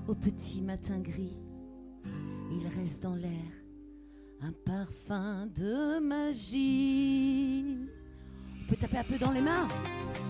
au petit matin gris, il reste dans l'air un parfum de magie. On peut taper un peu dans les mains.